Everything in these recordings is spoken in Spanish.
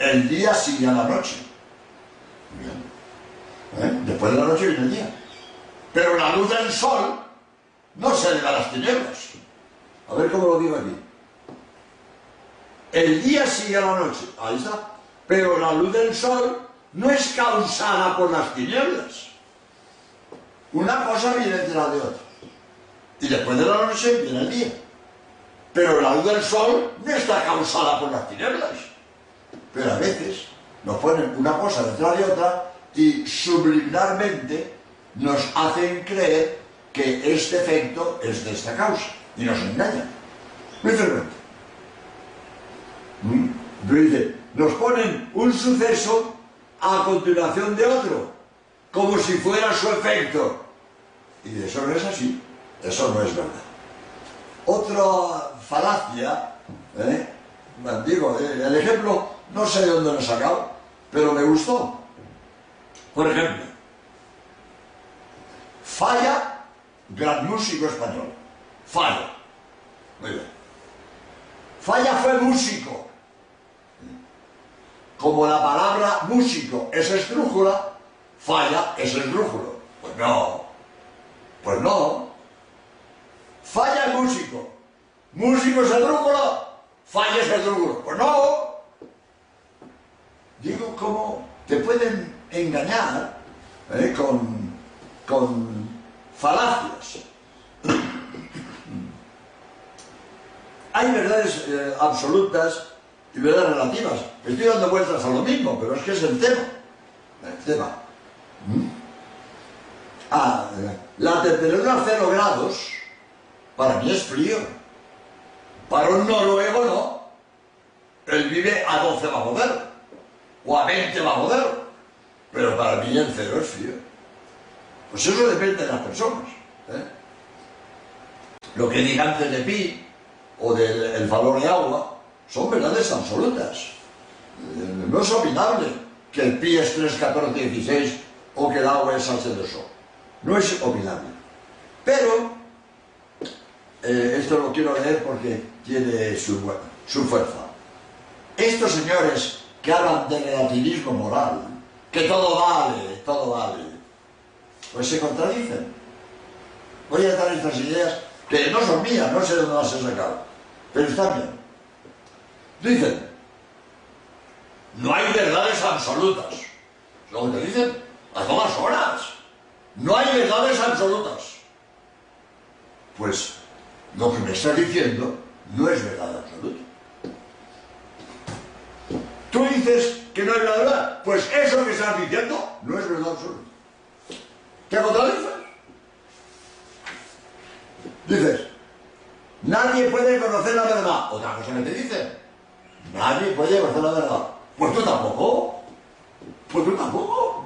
el día sigue a la noche. Bien. Después de la noche viene el día. Pero la luz del sol no se le da a las tinieblas. A ver cómo lo digo aquí. El día sigue a la noche, ahí está. Pero la luz del sol no es causada por las tinieblas. Una cosa viene detrás de otra. Y después de la noche viene el día. Pero la luz del sol no está causada por las tinieblas. Pero a veces nos ponen una cosa detrás de otra y subliminarmente nos hacen creer que este efecto es de esta causa. Y nos engañan. Muy frecuente. Dice, nos ponen un suceso a continuación de otro, como si fuera su efecto. Y eso no es así. Eso no es verdad. Otra falacia, digo, el ejemplo, no sé de dónde lo he sacado, pero me gustó. Por ejemplo, Falla, gran músico español. Falla. Muy bien. Falla fue músico. Como la palabra músico es esdrújula, Falla es esdrújulo. Pues no. Pues no. Falla es músico. Músico es esdrújulo, Falla es esdrújulo. Pues no. Digo, ¿cómo te pueden engañar con falacias? Hay verdades absolutas y verdades relativas. Estoy dando vueltas a lo mismo, pero es que es el tema. El tema. La temperatura a 0 grados para mí es frío. Para un noruego no. Él vive a 12 bajo cero. O a 20 bajo cero. Pero para mí el 0 es frío. Pues eso depende de las personas. Lo que dije antes de pi o del valor de agua son verdades absolutas. No es opinable que el pi es 3, 14, 16 o que el agua es H2O. No es opinable. Pero esto lo quiero leer porque tiene su fuerza. Estos señores que hablan de relativismo moral, que todo vale, pues se contradicen. Voy a dar estas ideas que no son mías, no sé de dónde las he sacado, pero están bien. Dicen, no hay verdades absolutas. Es lo que dicen a todas horas. No hay verdades absolutas. Pues lo que me estás diciendo no es verdad absoluta. Tú dices que no es la verdad, pues eso que estás diciendo no es verdad absoluta. ¿Te contradices? Dices, nadie puede conocer la verdad. Otra cosa que te dicen, nadie puede conocer la verdad. Pues tú tampoco. Pues tú tampoco.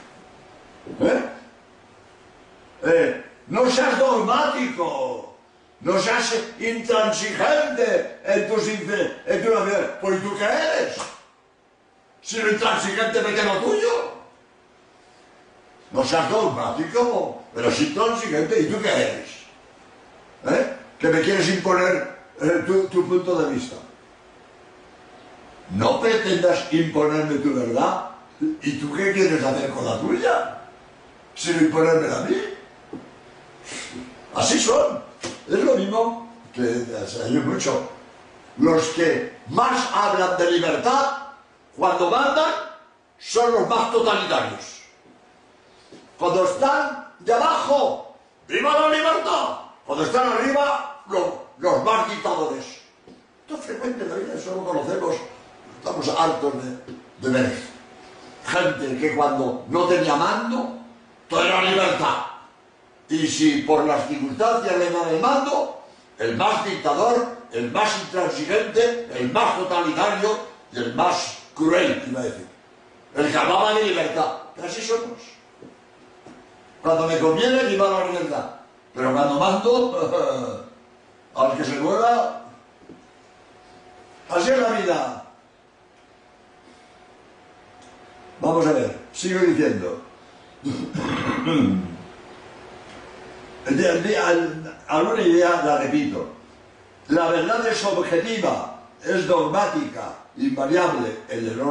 No seas dogmático. No seas intransigente en tu nación. Pues ¿tú qué eres? Si lo intransigente me queda tuyo. No seas dogmático, pero sí intransigente. ¿Y tú qué eres? Que me quieres imponer tu punto de vista. No pretendas imponerme tu verdad. ¿Y tú qué quieres hacer con la tuya? Sin imponérmela a mí. Así son. Es lo mismo que hay mucho. Los que más hablan de libertad, cuando mandan, son los más totalitarios. Cuando están de abajo, ¡viva la libertad! Cuando están arriba, los más dictadores. Esto es frecuente en la vida, eso lo conocemos. Estamos hartos de ver gente que cuando no tenía mando, todo era libertad. Y si por las circunstancias le dan el mando, el más dictador, el más intransigente, el más totalitario y el más cruel, iba a decir. El que hablaba de libertad. Así somos. Cuando me conviene, viva la libertad. Pero cuando mando, al que se mueva, así es la vida. Vamos a ver, sigo diciendo. Alguna idea la repito. La verdad es objetiva, es dogmática, invariable. El error